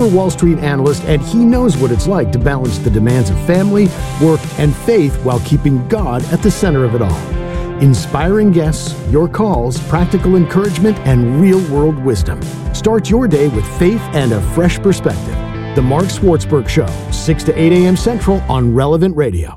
Wall Street analyst, and he knows what it's like to balance the demands of family, work, and faith while keeping God at the center of it all. Inspiring guests, your calls, practical encouragement, and real-world wisdom. Start your day with faith and a fresh perspective. The Mark Schwartzberg Show, 6 to 8 a.m. Central on Relevant Radio.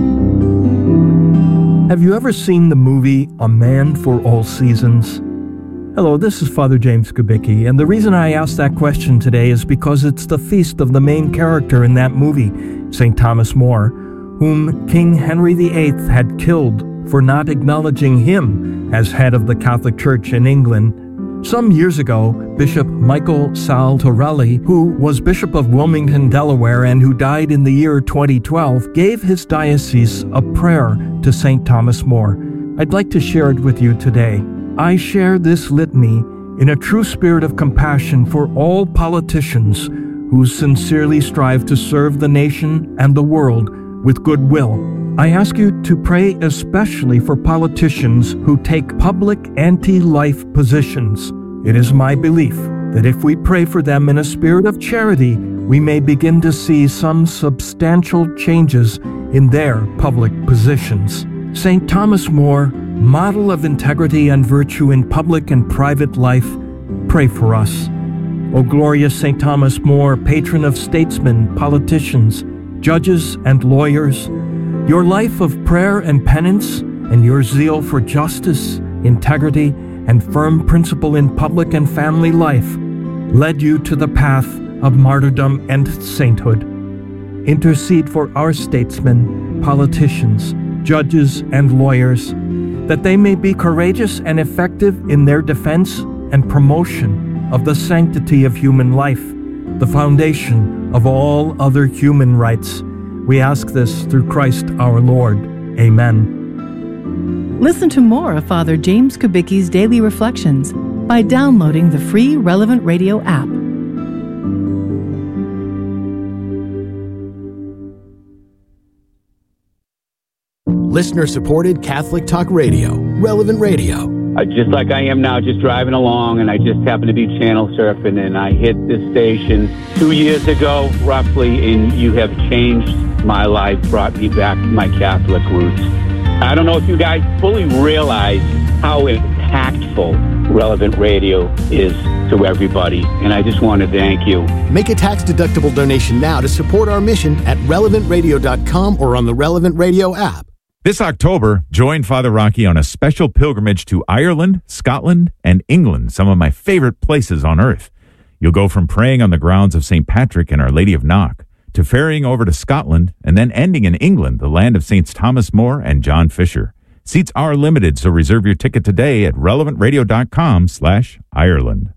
Have you ever seen the movie A Man for All Seasons? Hello, this is Father James Kubicki, and the reason I asked that question today is because it's the feast of the main character in that movie, St. Thomas More, whom King Henry VIII had killed for not acknowledging him as head of the Catholic Church in England. Some years ago, Bishop Michael Saltorelli, who was Bishop of Wilmington, Delaware, and who died in the year 2012, gave his diocese a prayer to St. Thomas More. I'd like to share it with you today. I share this litany in a true spirit of compassion for all politicians who sincerely strive to serve the nation and the world with goodwill. I ask you to pray especially for politicians who take public anti-life positions. It is my belief that if we pray for them in a spirit of charity, we may begin to see some substantial changes in their public positions. St. Thomas More, model of integrity and virtue in public and private life, pray for us. O glorious St. Thomas More, patron of statesmen, politicians, judges, and lawyers, your life of prayer and penance and your zeal for justice, integrity, and firm principle in public and family life led you to the path of martyrdom and sainthood. Intercede for our statesmen, politicians, judges, and lawyers, that they may be courageous and effective in their defense and promotion of the sanctity of human life, the foundation of all other human rights. We ask this through Christ our Lord. Amen. Listen to more of Father James Kubicki's Daily Reflections by downloading the free Relevant Radio app. Listener-supported Catholic Talk Radio, Relevant Radio. Just like I am now, just driving along, and I just happened to be channel surfing, and I hit this station 2 years ago, roughly, and you have changed my life, brought me back to my Catholic roots. I don't know if you guys fully realize how impactful Relevant Radio is to everybody, and I just want to thank you. Make a tax-deductible donation now to support our mission at relevantradio.com or on the Relevant Radio app. This October, join Father Rocky on a special pilgrimage to Ireland, Scotland, and England, some of my favorite places on earth. You'll go from praying on the grounds of St. Patrick and Our Lady of Knock to ferrying over to Scotland and then ending in England, the land of Saints Thomas More and John Fisher. Seats are limited, so reserve your ticket today at relevantradio.com/Ireland.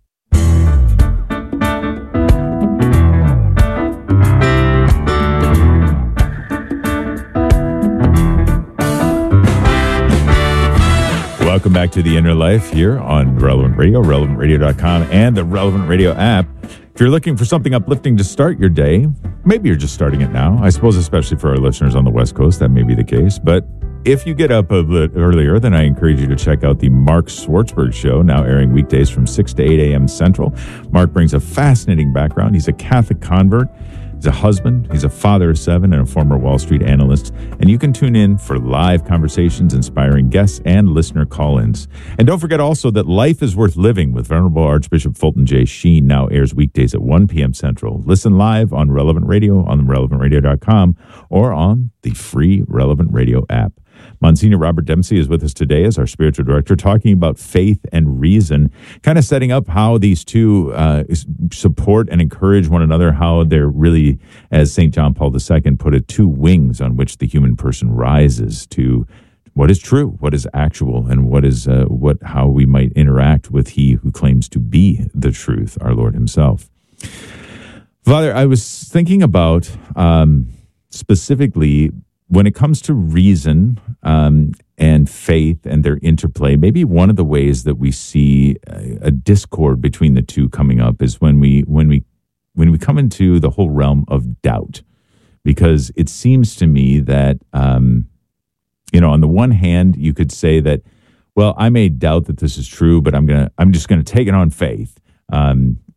Welcome back to The Inner Life here on Relevant Radio, relevantradio.com, and the Relevant Radio app. If you're looking for something uplifting to start your day, maybe you're just starting it now. I suppose especially for our listeners on the West Coast, that may be the case. But if you get up a bit earlier, then I encourage you to check out the Mark Schwartzberg Show, now airing weekdays from 6 to 8 a.m. Central. Mark brings a fascinating background. He's a Catholic convert. He's a husband, he's a father of 7, and a former Wall Street analyst. And you can tune in for live conversations, inspiring guests, and listener call-ins. And don't forget also that Life is Worth Living with Venerable Archbishop Fulton J. Sheen now airs weekdays at 1 p.m. Central. Listen live on Relevant Radio, on relevantradio.com, or on the free Relevant Radio app. Monsignor Robert Dempsey is with us today as our spiritual director, talking about faith and reason, kind of setting up how these two support and encourage one another, how they're really, as St. John Paul II put it, two wings on which the human person rises to what is true, what is actual, and what is how we might interact with he who claims to be the truth, our Lord himself. Father, I was thinking about specifically when it comes to reason and faith and their interplay, maybe one of the ways that we see a discord between the two coming up is when we come into the whole realm of doubt, because it seems to me that on the one hand you could say that, well, I may doubt that this is true, but I'm just gonna take it on faith.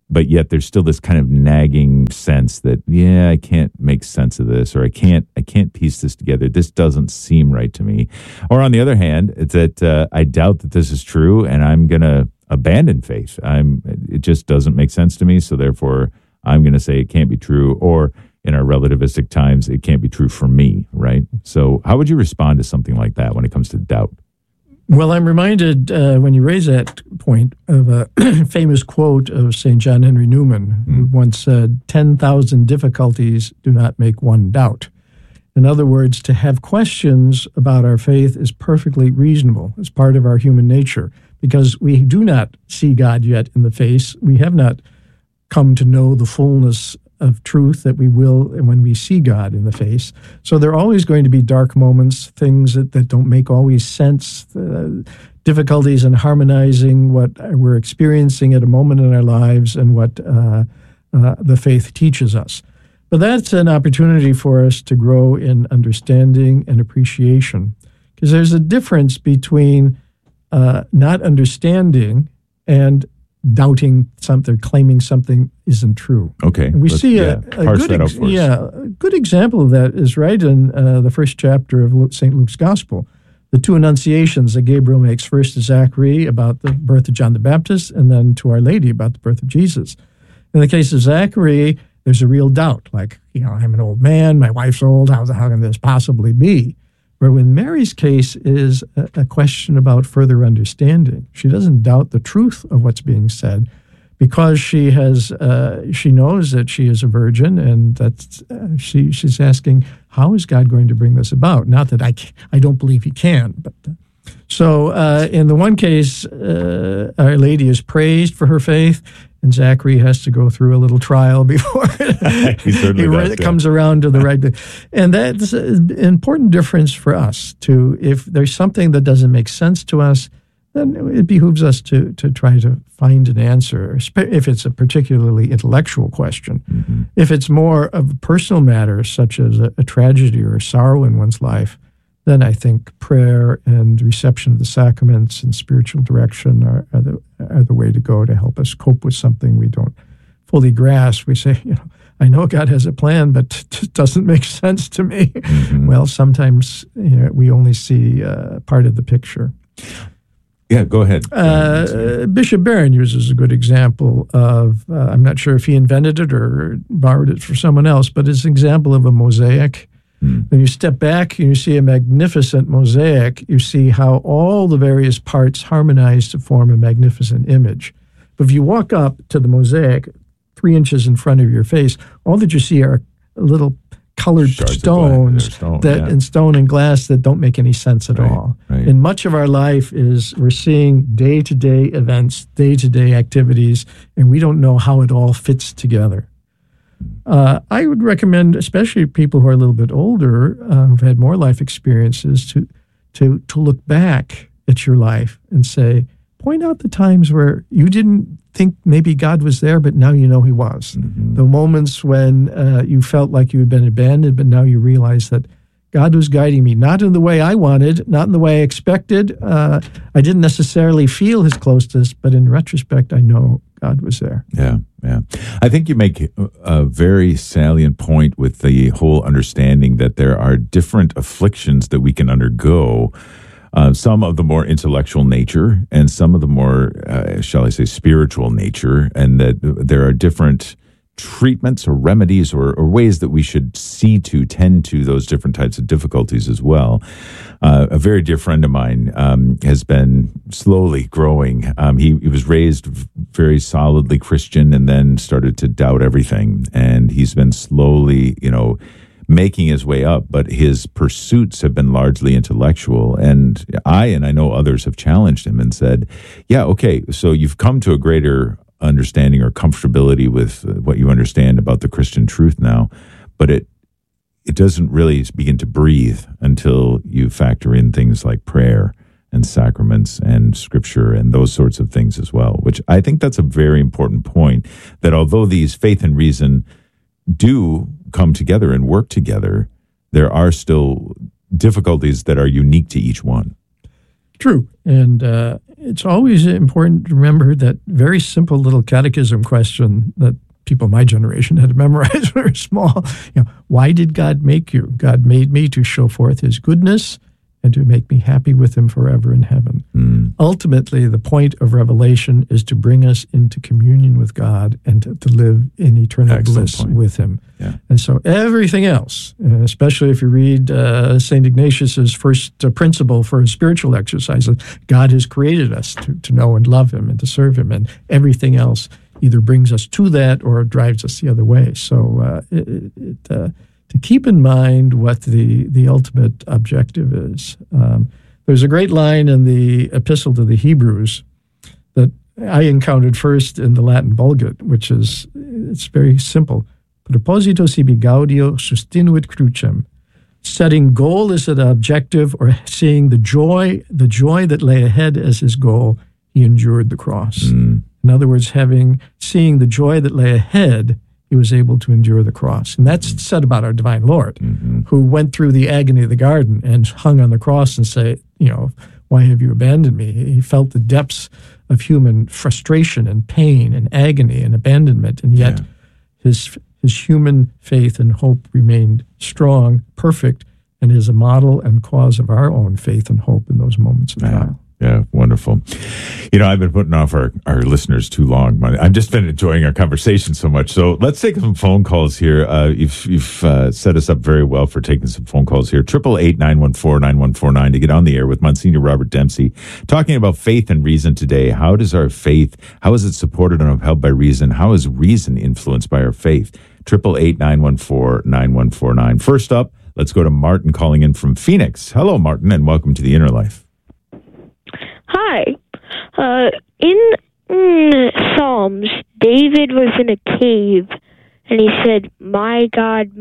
but yet there's still this kind of nagging sense that, I can't make sense of this, or I can't piece this together. This doesn't seem right to me. Or on the other hand, it's that I doubt that this is true, and I'm going to abandon faith. It just doesn't make sense to me, so therefore I'm going to say it can't be true, or in our relativistic times, it can't be true for me, right? So how would you respond to something like that when it comes to doubt? Well, I'm reminded when you raise that point of a famous quote of St. John Henry Newman, who once said, 10,000 difficulties do not make one doubt. In other words, to have questions about our faith is perfectly reasonable. It's part of our human nature, because we do not see God yet in the face. We have not come to know the fullness of truth that we will when we see God in the face. So there are always going to be dark moments, things that don't make always sense, difficulties in harmonizing what we're experiencing at a moment in our lives and what the faith teaches us. But that's an opportunity for us to grow in understanding and appreciation, because there's a difference between not understanding and doubting something, claiming something isn't true. Okay. And we see a good example of that is right in the first chapter of St. Luke's Gospel. The two annunciations that Gabriel makes, first to Zachary about the birth of John the Baptist, and then to Our Lady about the birth of Jesus. In the case of Zachary, there's a real doubt, like, I'm an old man, my wife's old, how can this possibly be? Where in Mary's case is a question about further understanding. She doesn't doubt the truth of what's being said, because she knows that she is a virgin, and that she's asking, how is God going to bring this about? Not that I don't believe he can, but so in the one case, Our Lady is praised for her faith, and Zachary has to go through a little trial before he comes around to the right. And that's an important difference for us, too. If there's something that doesn't make sense to us, then it behooves us to try to find an answer, if it's a particularly intellectual question. Mm-hmm. If it's more of a personal matter, such as a tragedy or a sorrow in one's life, then I think prayer and reception of the sacraments and spiritual direction are the way to go to help us cope with something we don't fully grasp. We say, I know God has a plan, but it doesn't make sense to me. Mm-hmm. Well, sometimes we only see part of the picture. Yeah, go ahead. Bishop Barron uses a good example of, I'm not sure if he invented it or borrowed it from someone else, but it's an example of a mosaic. When you step back and you see a magnificent mosaic, you see how all the various parts harmonize to form a magnificent image. But if you walk up to the mosaic 3 inches in front of your face, all that you see are little colored stones in stone and glass that don't make any sense at all. Right. And much of our life is we're seeing day-to-day events, day-to-day activities, and we don't know how it all fits together. I would recommend, especially people who are a little bit older, who've had more life experiences, to look back at your life and say, point out the times where you didn't think maybe God was there, but now you know he was. Mm-hmm. The moments when you felt like you had been abandoned, but now you realize that God was guiding me, not in the way I wanted, not in the way I expected. I didn't necessarily feel his closeness, but in retrospect, I know God was there. Yeah. I think you make a very salient point with the whole understanding that there are different afflictions that we can undergo, some of the more intellectual nature and some of the more, shall I say, spiritual nature, and that there are different treatments or remedies or ways that we should tend to those different types of difficulties as well. A very dear friend of mine has been slowly growing. He was raised very solidly Christian and then started to doubt everything. And he's been slowly, making his way up, but his pursuits have been largely intellectual. And I know others have challenged him and said, yeah, okay, so you've come to a greater understanding or comfortability with what you understand about the Christian truth now, but it doesn't really begin to breathe until you factor in things like prayer and sacraments and scripture and those sorts of things as well, which I think that's a very important point, that although these faith and reason do come together and work together, there are still difficulties that are unique to each one. True. And it's always important to remember that very simple little catechism question that people my generation had to memorize when they were small. Why did God make you? God made me to show forth his goodness and to make me happy with him forever in heaven. Ultimately, the point of revelation is to bring us into communion with God and to live in eternal bliss with him. Yeah. And so everything else, especially if you read St. Ignatius's first principle for spiritual exercises, God has created us to know and love him and to serve him, and everything else either brings us to that or drives us the other way. So to keep in mind what the ultimate objective is. There's a great line in the Epistle to the Hebrews that I encountered first in the Latin Vulgate, which is, it's very simple. Proposito sibi gaudio sustinuit crucem. Setting goal as an objective, or seeing the joy that lay ahead as his goal, he endured the cross. In other words, seeing the joy that lay ahead, he was able to endure the cross. And that's said about our divine Lord, who went through the agony of the garden and hung on the cross and say, why have you abandoned me? He felt the depths of human frustration and pain and agony and abandonment, and yet his human faith and hope remained strong, perfect, and is a model and cause of our own faith and hope in those moments of trial. Yeah, wonderful. I've been putting off our listeners too long. I've just been enjoying our conversation so much. So let's take some phone calls here. You've set us up very well for taking some phone calls here. 888-914-9149 to get on the air with Monsignor Robert Dempsey, talking about faith and reason today. How does our faith, how is it supported and upheld by reason? How is reason influenced by our faith? 888-914-9149. First up, let's go to Martin calling in from Phoenix. Hello, Martin, and welcome to the Inner Life. Hi. In Psalms, David was in a cave, and he said, my God,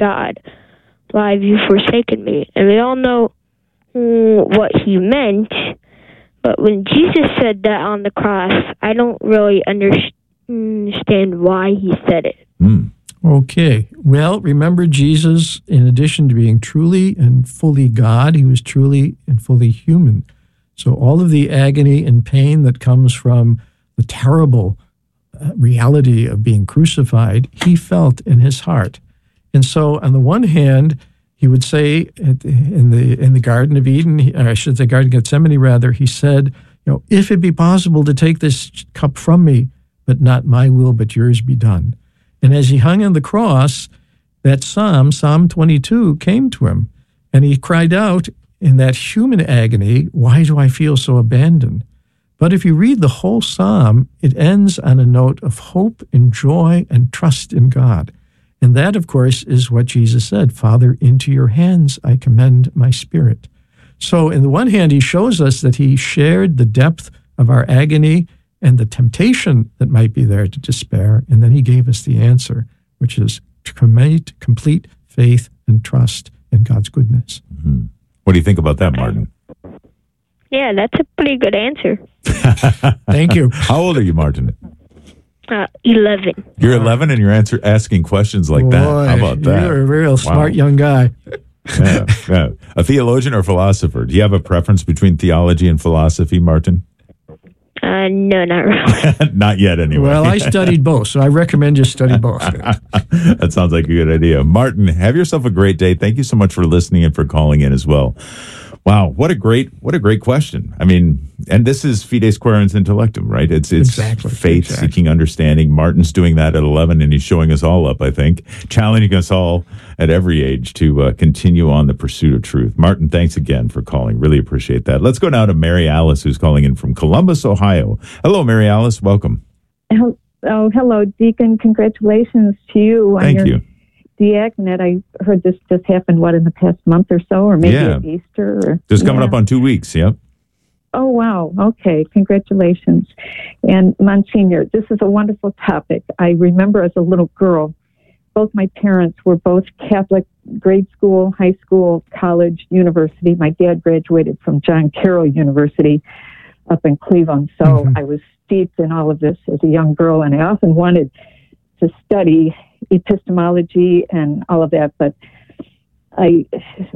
why have you forsaken me? And we all know what he meant, but when Jesus said that on the cross, I don't really understand why he said it. Okay. Well, remember, Jesus, in addition to being truly and fully God, he was truly and fully human. So all of the agony and pain that comes from the terrible reality of being crucified, he felt in his heart. And so on the one hand, he would say in the Garden of Eden, or I should say Garden of Gethsemane rather, he said, if it be possible to take this cup from me, but not my will, but yours be done. And as he hung on the cross, that Psalm 22, came to him, and he cried out in that human agony, why do I feel so abandoned? But if you read the whole psalm, it ends on a note of hope and joy and trust in God. And that, of course, is what Jesus said, Father, into your hands I commend my spirit. So in the one hand, he shows us that he shared the depth of our agony and the temptation that might be there to despair. And then he gave us the answer, which is to commit complete faith and trust in God's goodness. Mm-hmm. What do you think about that, Martin? Yeah, that's a pretty good answer. Thank you. How old are you, Martin? 11. You're 11 and you're asking questions like that. How about that? You're a real smart young guy. Yeah. A theologian or philosopher? Do you have a preference between theology and philosophy, Martin? No, not really. Not yet, anyway. Well, I studied both, so I recommend you study both. That sounds like a good idea. Martin, have yourself a great day. Thank you so much for listening and for calling in as well. Wow, what a great question. I mean, and this is Fides Quaerens Intellectum, right? It's exactly, faith seeking understanding. Martin's doing that at 11, and he's showing us all up, I think, challenging us all at every age to continue on the pursuit of truth. Martin, thanks again for calling. Really appreciate that. Let's go now to Mary Alice, who's calling in from Columbus, Ohio. Hello, Mary Alice. Welcome. Oh, hello, Deacon. Congratulations to you. Thank you. Diaconate. I heard this just happened, in the past month or so, or maybe at Easter? Just coming up on 2 weeks, yep. Oh, wow. Okay. Congratulations. And Monsignor, this is a wonderful topic. I remember as a little girl, both my parents were both Catholic, grade school, high school, college, university. My dad graduated from John Carroll University up in Cleveland. So I was steeped in all of this as a young girl, and I often wanted to study epistemology and all of that, but I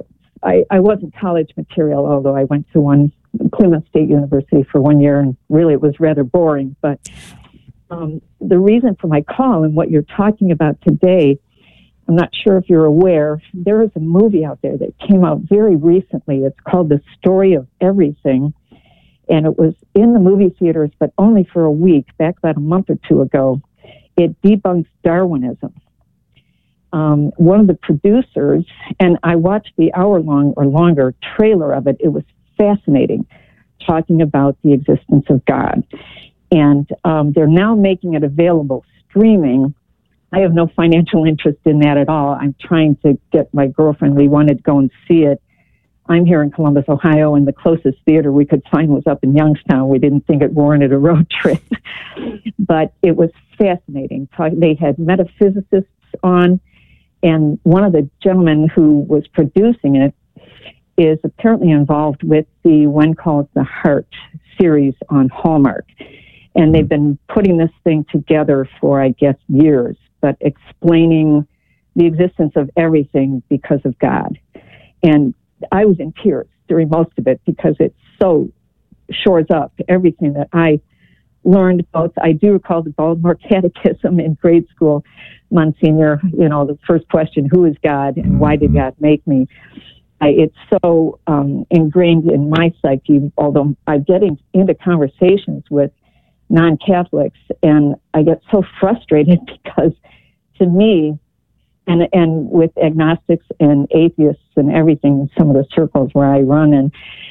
I wasn't college material, although I went to Cleveland State University for 1 year, and really it was rather boring. But the reason for my call and what you're talking about today, I'm not sure if you're aware, there is a movie out there that came out very recently. It's called The Story of Everything, and it was in the movie theaters, but only for a week, back about a month or two ago. It debunks Darwinism. One of the producers, and I watched the hour-long or longer trailer of it. It was fascinating, talking about the existence of God. And they're now making it available streaming. I have no financial interest in that at all. I'm trying to get my girlfriend. We wanted to go and see it. I'm here in Columbus, Ohio, and the closest theater we could find was up in Youngstown. We didn't think it warranted a road trip. But it was fascinating. They had metaphysicists on, and one of the gentlemen who was producing it is apparently involved with the When Calls the Heart series on Hallmark. And they've been putting this thing together for, I guess, years, but explaining the existence of everything because of God. And I was in tears during most of it because it so shores up everything that I learned. Both, I do recall the Baltimore Catechism in grade school, Monsignor, the first question, who is God and why did God make me? It's so ingrained in my psyche, although I'm getting into conversations with non-Catholics, and I get so frustrated because to me, and with agnostics and atheists and everything in some of the circles where I run, and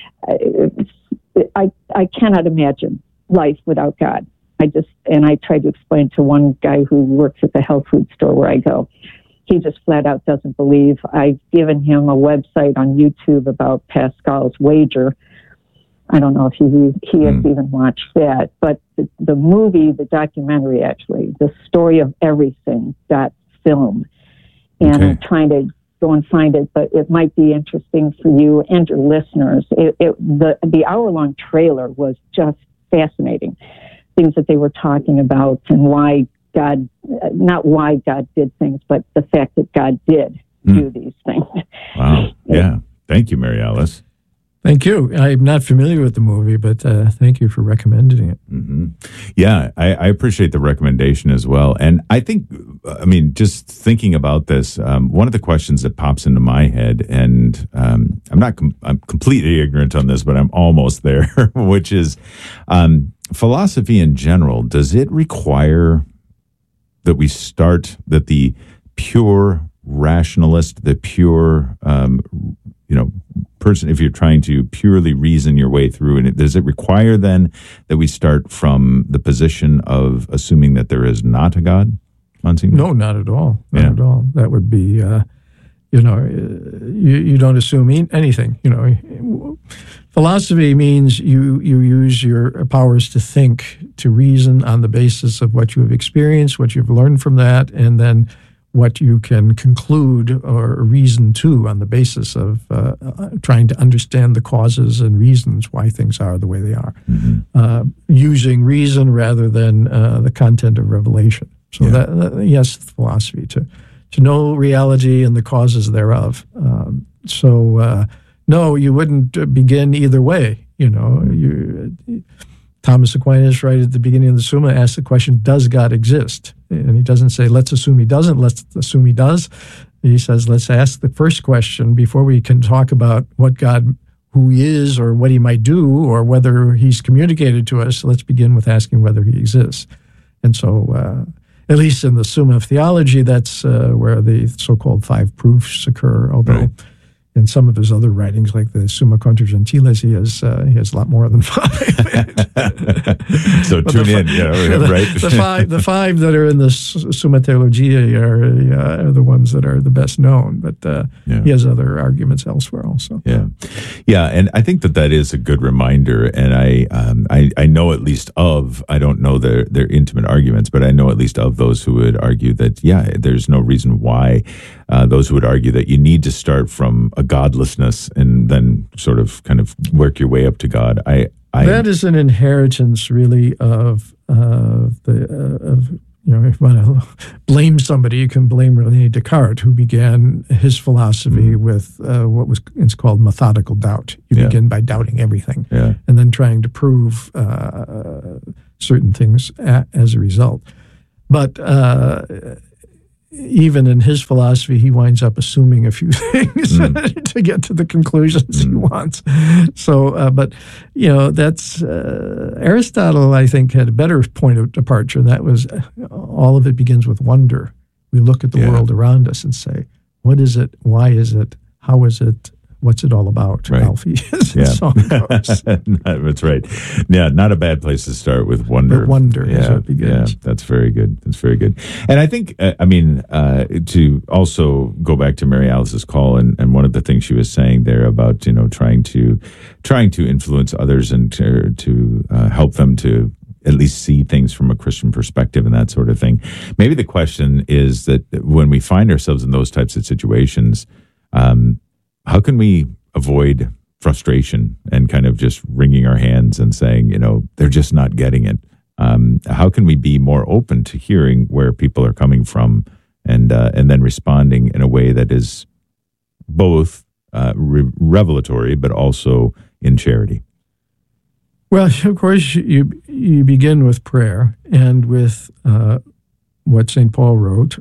I cannot imagine life without God. I tried to explain to one guy who works at the health food store where I go. He just flat out doesn't believe. I've given him a website on YouTube about Pascal's Wager. I don't know if he has even watched that, but the movie, the documentary, actually, The Story of Everything, film. And I'm trying to go and find it, but it might be interesting for you and your listeners. The hour-long trailer was just fascinating. Things that they were talking about and why God, not why God did things, but the fact that God did do these things. Wow. Yeah. Thank you, Mary Alice. Thank you. I'm not familiar with the movie, but thank you for recommending it. Mm-hmm. Yeah, I appreciate the recommendation as well. And I think, just thinking about this, one of the questions that pops into my head, and I'm completely ignorant on this, but I'm almost there, which is philosophy in general. Does it require that we start, that the pure rationalist, the pure, person, if you're trying to purely reason your way through, and does it require then that we start from the position of assuming that there is not a God, Monsignor? No, not at all. Not at all. That would be, you don't assume anything. Philosophy means you use your powers to think, to reason on the basis of what you have experienced, what you've learned from that, and then what you can conclude or reason to on the basis of trying to understand the causes and reasons why things are the way they are, using reason rather than the content of revelation. So yes, philosophy, to know reality and the causes thereof. No, you wouldn't begin either way. Thomas Aquinas, right at the beginning of the Summa, asks the question, does God exist? And he doesn't say, let's assume he doesn't, let's assume he does. He says, let's ask the first question before we can talk about what God, who he is, or what he might do, or whether he's communicated to us. Let's begin with asking whether he exists. And so, at least in the Summa of Theology, that's where the so-called 5 proofs occur, although in some of his other writings, like the Summa Contra Gentiles, he has a lot more than 5. So tune in, right? The five that are in the Summa Theologiae are the ones that are the best known, but he has other arguments elsewhere also. Yeah, and I think that is a good reminder, and I know at least of, I don't know their intimate arguments, but I know at least of those who would argue that, there's no reason why, those who would argue that you need to start from a godlessness and then sort of kind of work your way up to God. That is an inheritance, really, of if you want to blame somebody, you can blame René Descartes, who began his philosophy with what is called methodical doubt. You begin by doubting everything, and then trying to prove certain things as a result. But even in his philosophy, he winds up assuming a few things to get to the conclusions he wants. So, but, that's Aristotle, I think, had a better point of departure. And that was all of it begins with wonder. We look at the world around us and say, what is it? Why is it? How is it? What's it all about, Alfie? The song goes. That's right. Yeah, not a bad place to start with wonder. But wonder is what begins. Yeah, that's very good. That's very good. And I think, to also go back to Mary Alice's call and one of the things she was saying there about, trying to influence others and to help them to at least see things from a Christian perspective and that sort of thing. Maybe the question is that when we find ourselves in those types of situations, how can we avoid frustration and kind of just wringing our hands and saying, they're just not getting it? How can we be more open to hearing where people are coming from and then responding in a way that is both revelatory but also in charity? Well, of course, you begin with prayer and with what St. Paul wrote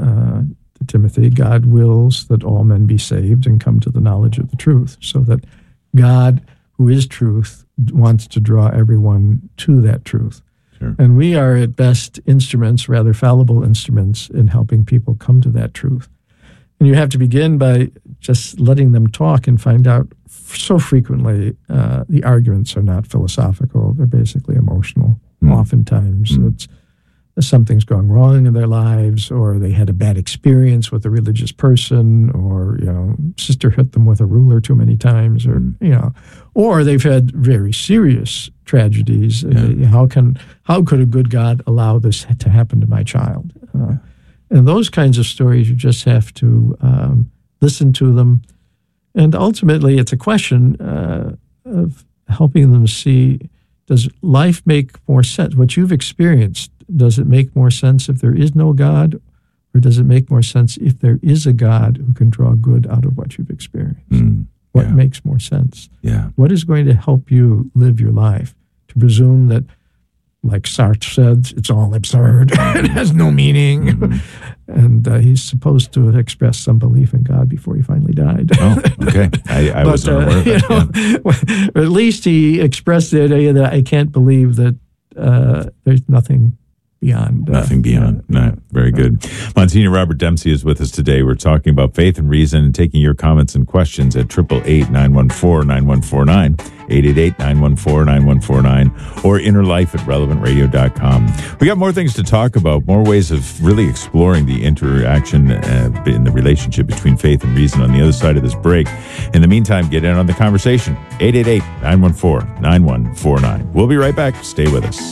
to Timothy, God wills that all men be saved and come to the knowledge of the truth, so that God, who is truth, wants to draw everyone to that truth. Sure. And we are at best instruments, rather fallible instruments, in helping people come to that truth. And you have to begin by just letting them talk and find out. So frequently, the arguments are not philosophical. They're basically emotional. Oftentimes, it's something's gone wrong in their lives, or they had a bad experience with a religious person, or, sister hit them with a ruler too many times, or they've had very serious tragedies. How could a good God allow this to happen to my child? And those kinds of stories, you just have to listen to them. And ultimately, it's a question of helping them see, does life make more sense? What you've experienced, does it make more sense if there is no God, or does it make more sense if there is a God who can draw good out of what you've experienced? What makes more sense? What is going to help you live your life? To presume that, like Sartre said, it's all absurd, it has no meaning. And he's supposed to have expressed some belief in God before he finally died. Oh, okay. I wasn't aware of that. At least he expressed the idea that I can't believe that there's nothing beyond. Nothing beyond. Very good. Monsignor Robert Dempsey is with us today. We're talking about faith and reason and taking your comments and questions at 888-914-9149, 888-914-9149, or innerlife@relevantradio.com. We got more things to talk about, more ways of really exploring the interaction in the relationship between faith and reason on the other side of this break. In the meantime, get in on the conversation. 888-914-9149. We'll be right back. Stay with us.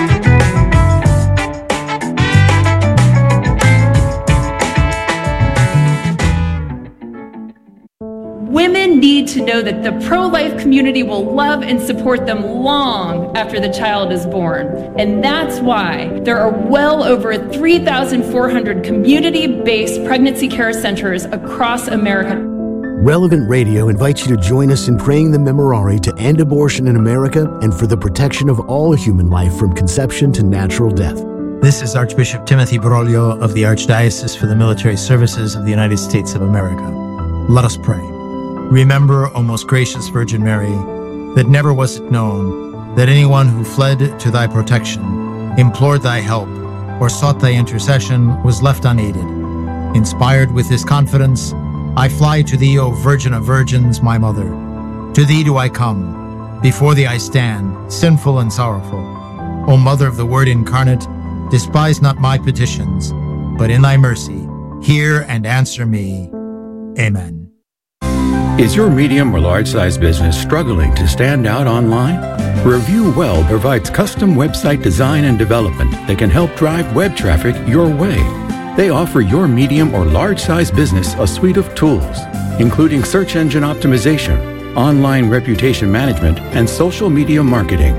Women need to know that the pro-life community will love and support them long after the child is born. And that's why there are well over 3,400 community-based pregnancy care centers across America. Relevant Radio invites you to join us in praying the Memorare to end abortion in America and for the protection of all human life from conception to natural death. This is Archbishop Timothy Broglio of the Archdiocese for the Military Services of the United States of America. Let us pray. Remember, O most gracious Virgin Mary, that never was it known that anyone who fled to thy protection, implored thy help, or sought thy intercession was left unaided. Inspired with this confidence, I fly to thee, O Virgin of Virgins, my Mother. To thee do I come. Before thee I stand, sinful and sorrowful. O Mother of the Word incarnate, despise not my petitions, but in thy mercy, hear and answer me. Amen. Is your medium or large-size business struggling to stand out online? Review Well provides custom website design and development that can help drive web traffic your way. They offer your medium or large-size business a suite of tools, including search engine optimization, online reputation management, and social media marketing.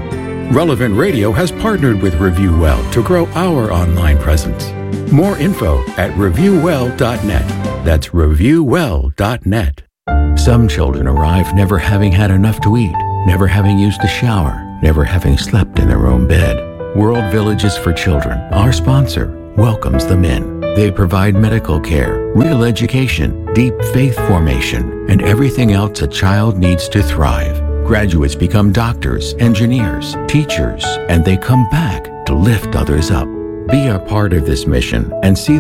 Relevant Radio has partnered with ReviewWell to grow our online presence. More info at reviewwell.net. That's reviewwell.net. Some children arrive never having had enough to eat, never having used a shower, never having slept in their own bed. World Villages for Children, our sponsor, welcomes them in. They provide medical care, real education, deep faith formation, and everything else a child needs to thrive. Graduates become doctors, engineers, teachers, and they come back to lift others up. Be a part of this mission and see